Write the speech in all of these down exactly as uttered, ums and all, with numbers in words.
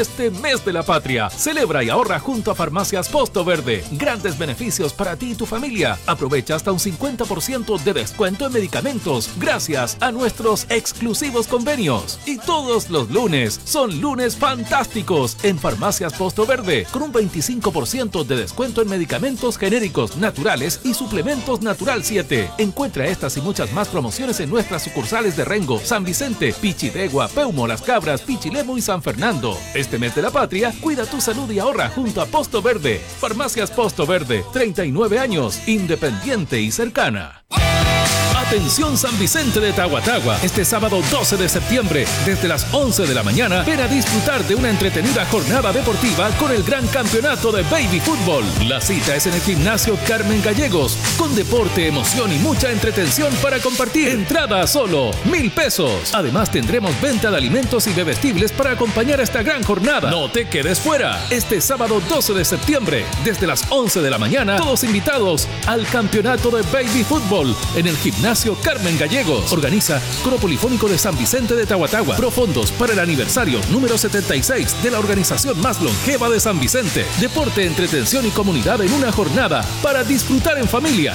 este mes de la patria. Celebra y ahorra junto a Farmacias Posto Verde. Grandes beneficios para ti y tu familia. Aprovecha hasta un cincuenta por ciento de descuento en medicamentos gracias a nuestros exclusivos convenios. Y todos los lunes son lunes fantásticos en Farmacias Posto Verde con un veinticinco por ciento de descuento en medicamentos genéricos, naturales y suplementos Natural siete. Encuentra estas y muchas más promociones en nuestras sucursales de Rengo, San Vicente, Pichidegua, Peumo, Las Cabras, Pichilemu y San Fernando. Este mes de la patria, cuida tu salud y ahorra junto a Posto Verde. Farmacias Posto Verde, treinta y nueve años, independiente y cercana. Atención San Vicente de Tahuatahua, este sábado doce de septiembre, desde las once de la mañana, ven a disfrutar de una entretenida jornada deportiva con el gran campeonato de Baby Fútbol. La cita es en el gimnasio Carmen Gallegos, con deporte, emoción y mucha entretención para compartir. Entrada a solo mil pesos. Además tendremos venta de alimentos y bebestibles para acompañar a esta gran jornada. No te quedes fuera. Este sábado doce de septiembre, desde las once de la mañana, todos invitados al campeonato de Baby Fútbol en el gimnasio Carmen Gallegos. Organiza Coro Polifónico de San Vicente de Tahuatahua. Profondos para el aniversario número setenta y seis de la organización más longeva de San Vicente. Deporte, entretención y comunidad en una jornada para disfrutar en familia.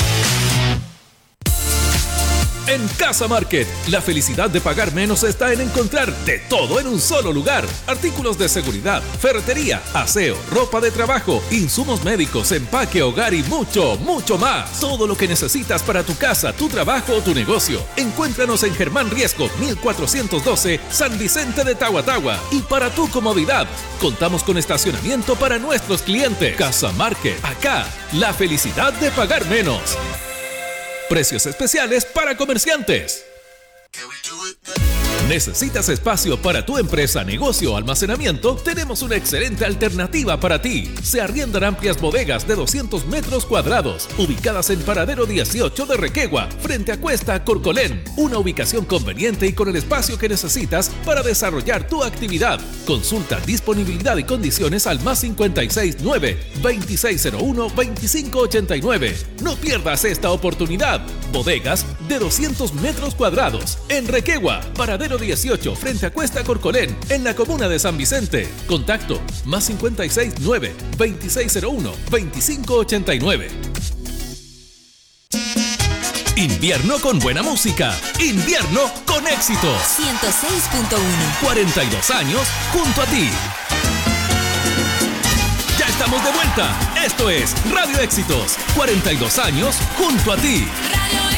En Casa Market, la felicidad de pagar menos está en encontrar de todo en un solo lugar. Artículos de seguridad, ferretería, aseo, ropa de trabajo, insumos médicos, empaque, hogar y mucho, mucho más. Todo lo que necesitas para tu casa, tu trabajo o tu negocio. Encuéntranos en Germán Riesco, mil cuatrocientos doce, San Vicente de Tahuatahua. Y para tu comodidad, contamos con estacionamiento para nuestros clientes. Casa Market, acá, la felicidad de pagar menos. Precios especiales para comerciantes. ¿Necesitas espacio para tu empresa, negocio o almacenamiento? Tenemos una excelente alternativa para ti. Se arriendan amplias bodegas de doscientos metros cuadrados, ubicadas en Paradero dieciocho de Requegua, frente a Cuesta Corcolén. Una ubicación conveniente y con el espacio que necesitas para desarrollar tu actividad. Consulta disponibilidad y condiciones al más cincuenta y seis nueve, veintiséis cero uno, veinticinco ochenta y nueve. No pierdas esta oportunidad. Bodegas de doscientos metros cuadrados en Requegua, Paradero dieciocho, frente a Cuesta Corcolén, en la comuna de San Vicente. Contacto más cincuenta y seis nueve, veintiséis cero uno, veinticinco ochenta y nueve. Invierno con buena música. Invierno con éxito. ciento seis punto uno. cuarenta y dos años junto a ti. Ya estamos de vuelta. Esto es Radio Éxitos. cuarenta y dos años junto a ti. Radio